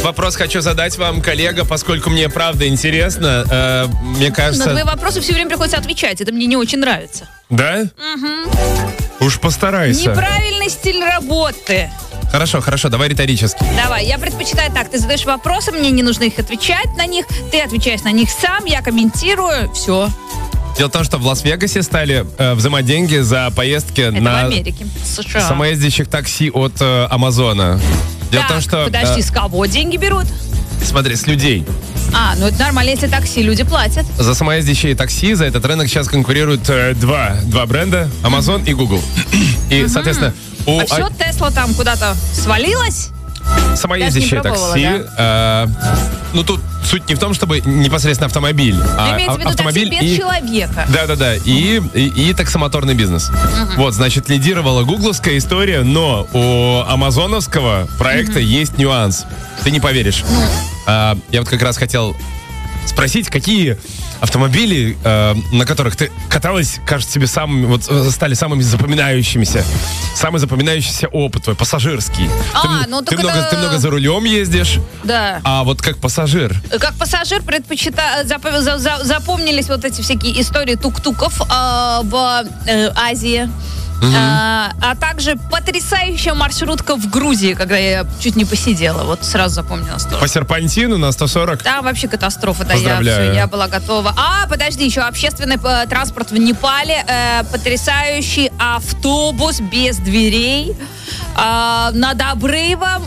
вопрос хочу задать вам, коллега, поскольку мне правда интересно. Мне кажется... На твои вопросы все время приходится отвечать. Это мне не очень нравится. Да? Угу. Уж постарайся. Неправильный стиль работы. Хорошо, давай риторически. Давай, я предпочитаю так. Ты задаешь вопросы, мне не нужно их отвечать на них. Ты отвечаешь на них сам, я комментирую. Все. Дело в том, что в Лас-Вегасе стали взимать деньги за поездки Это на в Америке, США. самоездящих такси от Амазона. Дело в том, что... Подожди, с кого деньги берут? Смотри, с людей. Ну это нормально, если такси, люди платят. За самоездящие такси, за этот рынок сейчас конкурируют два бренда, Amazon и Google. И, соответственно... все, Тесла там куда-то свалилась? Самоездящее такси. Да? Тут суть не в том, чтобы непосредственно автомобиль, имеется в виду автомобиль такси без человека. Да. И таксомоторный бизнес. Вот, значит, лидировала гугловская история, но у амазоновского проекта есть нюанс. Ты не поверишь. Я вот как раз хотел спросить, какие автомобили, на которых ты каталась, кажется, тебе стали самыми запоминающимися. Самый запоминающийся опыт твой, пассажирский. Ты много за рулем ездишь, да. А вот как пассажир? Как пассажир запомнились вот эти всякие истории тук-туков в Азии. А также потрясающая маршрутка в Грузии, когда я чуть не посидела. Вот сразу запомнила сторону. По серпантину на 140? Там вообще катастрофа. Да, Поздравляю. я была готова. Подожди, еще общественный транспорт в Непале. Потрясающий автобус без дверей. Над обрывом,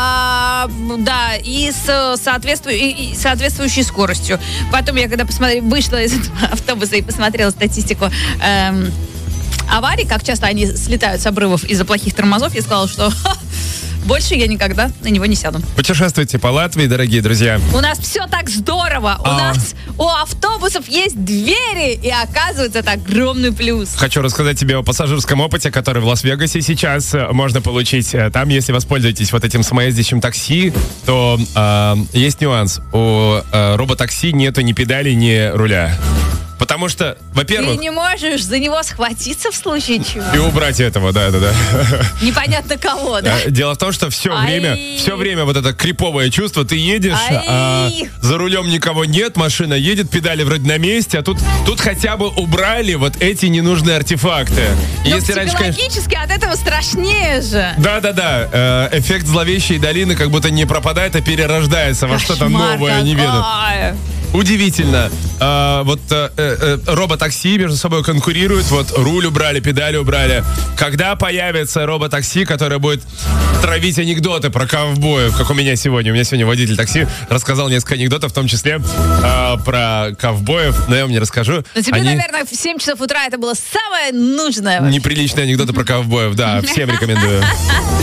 и с соответствующей скоростью. Потом я, когда вышла из этого автобуса и посмотрела статистику аварий, как часто они слетают с обрывов из-за плохих тормозов, я сказала, что больше я никогда на него не сяду. Путешествуйте по Латвии, дорогие друзья. У нас все так здорово. У нас у автобусов есть двери, и оказывается, это огромный плюс. Хочу рассказать тебе о пассажирском опыте, который в Лас-Вегасе сейчас можно получить. Там, если воспользуетесь вот этим самоездящим такси, то есть нюанс. У роботакси нету ни педали, ни руля. Потому что, во-первых... Ты не можешь за него схватиться в случае чего. И убрать этого, да. Непонятно кого, да? Дело в том, что все время вот это криповое чувство, ты едешь, за рулем никого нет, машина едет, педали вроде на месте, а тут хотя бы убрали вот эти ненужные артефакты. Но психологически от этого страшнее же. Да. Эффект зловещей долины как будто не пропадает, а перерождается во что-то новое, неведомое. Удивительно. Роботакси между собой конкурируют. Вот руль убрали, педали убрали. Когда появится роботакси, которое будет травить анекдоты про ковбоев, как у меня сегодня? У меня сегодня водитель такси рассказал несколько анекдотов, в том числе про ковбоев. Но я вам не расскажу. Но тебе, наверное, в 7 часов утра это было самое нужное. Неприличные анекдоты про ковбоев, да. Всем рекомендую.